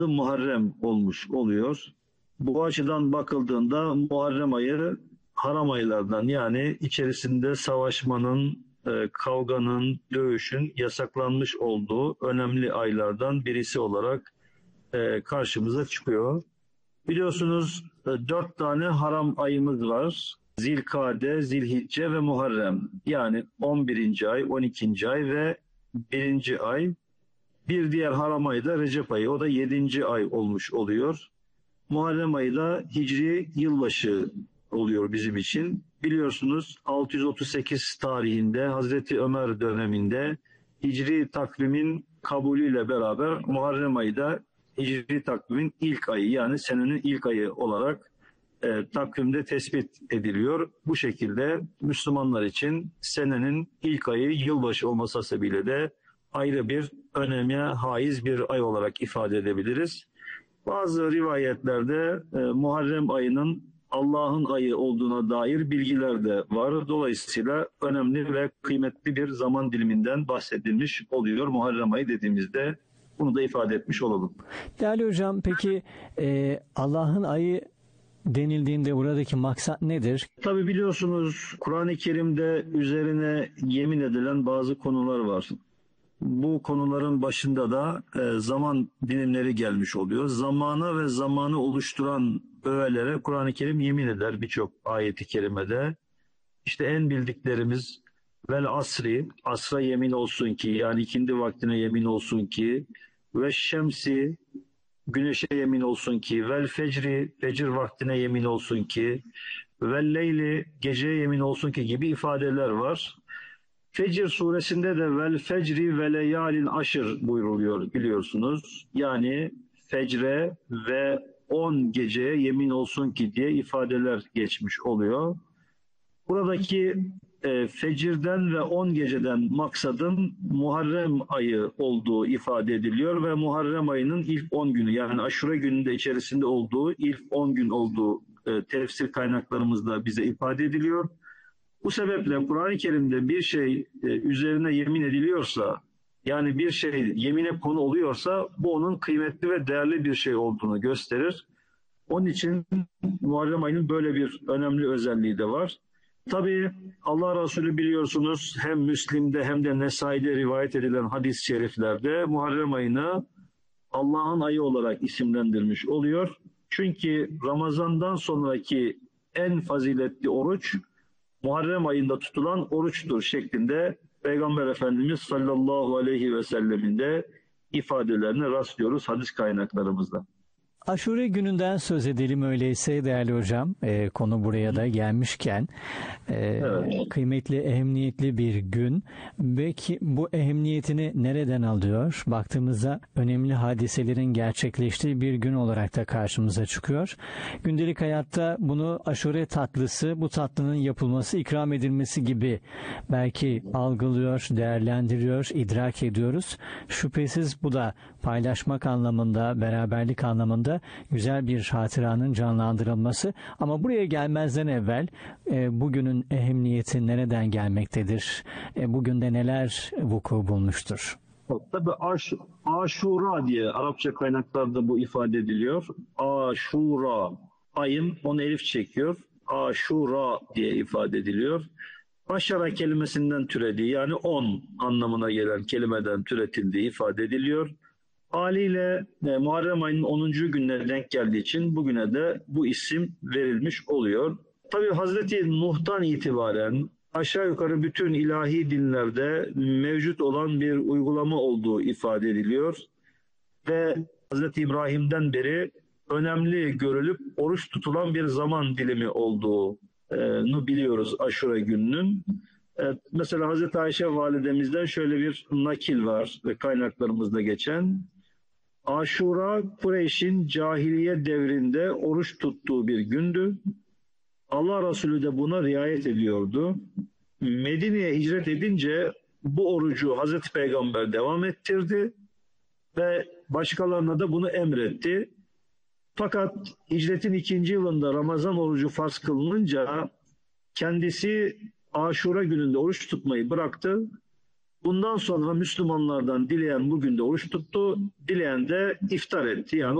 Muharrem olmuş oluyor. Bu açıdan bakıldığında Muharrem ayı haram aylardan, yani içerisinde savaşmanın, kavganın, dövüşün yasaklanmış olduğu önemli aylardan birisi olarak karşımıza çıkıyor. Biliyorsunuz 4 tane haram ayımız var. Zilkade, Zilhicce ve Muharrem. Yani 11. ay, 12. ay ve 1. ay. Bir diğer haram ayı da Recep ayı. O da 7. ay olmuş oluyor. Muharrem ayı da Hicri yılbaşı oluyor bizim için. Biliyorsunuz 638 tarihinde Hazreti Ömer döneminde Hicri takvimin kabulüyle beraber Muharrem ayı da Hicri takvimin ilk ayı, yani senenin ilk ayı olarak takvimde tespit ediliyor. Bu şekilde Müslümanlar için senenin ilk ayı yılbaşı olması sebebiyle de ayrı bir öneme haiz bir ay olarak ifade edebiliriz. Bazı rivayetlerde Muharrem ayının Allah'ın ayı olduğuna dair bilgiler de var. Dolayısıyla önemli ve kıymetli bir zaman diliminden bahsedilmiş oluyor Muharrem ayı dediğimizde. Bunu da ifade etmiş olalım. Değerli hocam, peki Allah'ın ayı denildiğinde buradaki maksat nedir? Tabi biliyorsunuz Kur'an-ı Kerim'de üzerine yemin edilen bazı konular var. Bu konuların başında da zaman dilimleri gelmiş oluyor. Zamana ve zamanı oluşturan öğelere Kur'an-ı Kerim yemin eder birçok ayeti kerimede. İşte en bildiklerimiz vel asri, asra yemin olsun ki, yani ikindi vaktine yemin olsun ki, ve şemsi, güneşe yemin olsun ki, vel fecri, fecir vaktine yemin olsun ki, vel leyli, geceye yemin olsun ki gibi ifadeler var. Fecr suresinde de vel fecri ve leyalin aşır buyruluyor biliyorsunuz. Yani fecre ve 10 geceye yemin olsun ki diye ifadeler geçmiş oluyor. Buradaki fecirden ve 10 geceden maksadın Muharrem ayı olduğu ifade ediliyor ve Muharrem ayının ilk 10 günü, yani Aşure gününde içerisinde olduğu ilk 10 gün olduğu tefsir kaynaklarımızda bize ifade ediliyor. Bu sebeple Kur'an-ı Kerim'de bir şey üzerine yemin ediliyorsa, yani bir şey yemine konu oluyorsa, bu onun kıymetli ve değerli bir şey olduğunu gösterir. Onun için Muharrem ayının böyle bir önemli özelliği de var. Tabii Allah Resulü biliyorsunuz hem Müslim'de hem de Nesai'de rivayet edilen hadis-i şeriflerde Muharrem ayını Allah'ın ayı olarak isimlendirmiş oluyor. Çünkü Ramazan'dan sonraki en faziletli oruç Muharrem ayında tutulan oruçtur şeklinde Peygamber Efendimiz sallallahu aleyhi ve sellemin de ifadelerine rastlıyoruz hadis kaynaklarımızda. Aşure gününden söz edelim öyleyse değerli hocam. Konu buraya da gelmişken Evet. kıymetli, ehemmiyetli bir gün. Belki bu ehemmiyetini nereden alıyor? Baktığımızda önemli hadiselerin gerçekleştiği bir gün olarak da karşımıza çıkıyor. Gündelik hayatta bunu aşure tatlısı, bu tatlının yapılması, ikram edilmesi gibi belki algılıyor, değerlendiriyor, idrak ediyoruz. Şüphesiz bu da paylaşmak anlamında, beraberlik anlamında güzel bir hatıranın canlandırılması. Ama buraya gelmezden evvel bugünün ehemmiyeti nereden gelmektedir? Bugün de neler vuku bulmuştur? Tabii Aşura diye Arapça kaynaklarda bu ifade ediliyor. Aşura, ayın onu elif çekiyor. Aşura diye ifade ediliyor. Aşara kelimesinden türediği, yani 10 anlamına gelen kelimeden türetildiği ifade ediliyor. Haliyle Muharrem ayının 10. gününe denk geldiği için bugüne de bu isim verilmiş oluyor. Tabii Hazreti Nuh'tan itibaren aşağı yukarı bütün ilahi dinlerde mevcut olan bir uygulama olduğu ifade ediliyor. Ve Hazreti İbrahim'den beri önemli görülüp oruç tutulan bir zaman dilimi olduğunu biliyoruz Aşure gününün. Mesela Hazreti Ayşe validemizden şöyle bir nakil var ve kaynaklarımızda geçen. Aşura Kureyş'in cahiliye devrinde oruç tuttuğu bir gündü. Allah Resulü de buna riayet ediyordu. Medine'ye hicret edince bu orucu Hazreti Peygamber devam ettirdi ve başkalarına da bunu emretti. Fakat hicretin 2. yılında Ramazan orucu farz kılınınca kendisi Aşura gününde oruç tutmayı bıraktı Bundan sonra Müslümanlardan dileyen bugün de oruç tuttu, dileyen de iftar etti. Yani